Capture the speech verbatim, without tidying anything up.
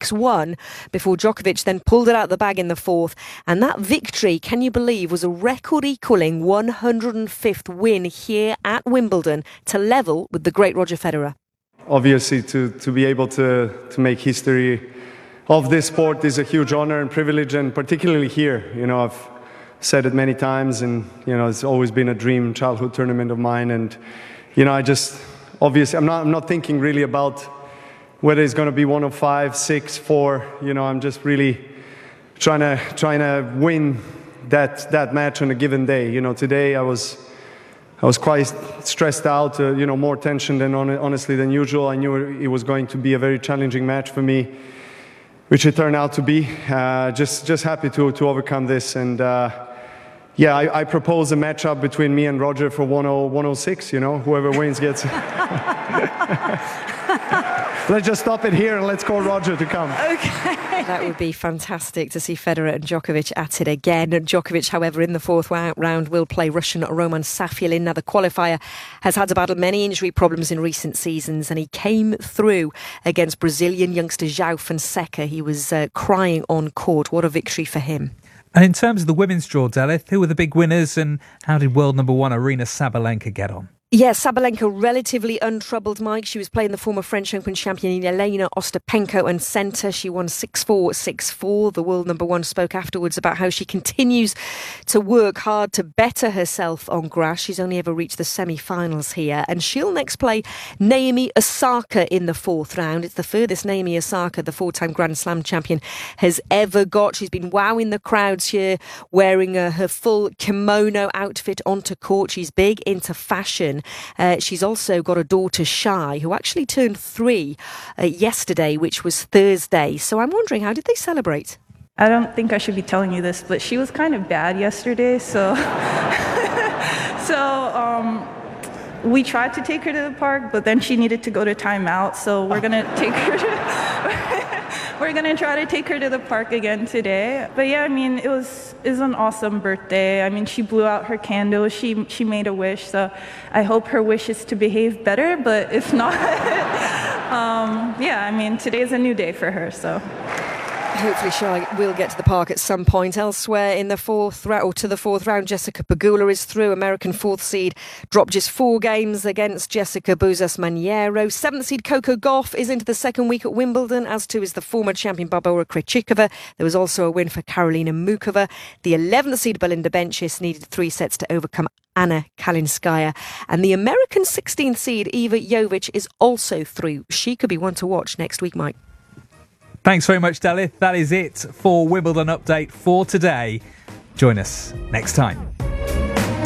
six one before Djokovic then pulled it out of the bag in the fourth. And that victory, can you believe, was a record-equalling one hundred fifth win here at Wimbledon to level with the great Roger Federer. Obviously, to, to be able to, to make history of this sport is a huge honor and privilege, and particularly here. You know, I've said it many times, and you know, it's always been a dream childhood tournament of mine. And you know, I just obviously I'm not I'm not thinking really about whether it's going to be one of five, six, four. You know, I'm just really trying to trying to win that that match on a given day. You know, today I was. I was quite stressed out, uh, you know, more tension than on, honestly than usual. I knew it was going to be a very challenging match for me, which it turned out to be. Uh, just, just happy to to overcome this, and uh, yeah, I, I propose a matchup between me and Roger for one oh six. You know, whoever wins gets. Let's just stop it here and let's call Roger to come. Okay. That would be fantastic to see Federer and Djokovic at it again. Djokovic, however, in the fourth round will play Russian Roman Safiullin. Now, the qualifier has had to battle many injury problems in recent seasons, and he came through against Brazilian youngster João Fonseca. He was uh, crying on court. What a victory for him. And in terms of the women's draw, Delith, who were the big winners and how did world number one Aryna Sabalenka get on? Yeah, Sabalenka relatively untroubled, Mike. She was playing the former French Open champion Elena Ostapenko and centre. She won six four, six four. The world number one spoke afterwards about how she continues to work hard to better herself on grass. She's only ever reached the semi-finals here. And she'll next play Naomi Osaka in the fourth round. It's the furthest Naomi Osaka, the four-time Grand Slam champion, has ever got. She's been wowing the crowds here, wearing uh, her full kimono outfit onto court. She's big into fashion. Uh, she's also got a daughter, Shai, who actually turned three uh, yesterday, which was Thursday. So I'm wondering, how did they celebrate? I don't think I should be telling you this, but she was kind of bad yesterday. So, so um, we tried to take her to the park, but then she needed to go to timeout. So we're going to take her to... We're going to try to take her to the park again today. But yeah, I mean, it was, it was an awesome birthday. I mean, she blew out her candle. She, she made a wish. So I hope her wish is to behave better. But if not, um, yeah, I mean, today's a new day for her. So. Hopefully Shai will get to the park at some point. Elsewhere in the fourth round, or to the fourth round, Jessica Pegula is through. American fourth seed dropped just four games against Jessica Buzas-Maniero. Seventh seed Coco Gauff is into the second week at Wimbledon, as too is the former champion Barbora Krejcikova. There was also a win for Karolina Mukova. The eleventh seed Belinda Bencic needed three sets to overcome Anna Kalinskaya. And the American sixteenth seed Iva Jovic is also through. She could be one to watch next week, Mike. Thanks very much, Delith. That is it for Wimbledon Update for today. Join us next time.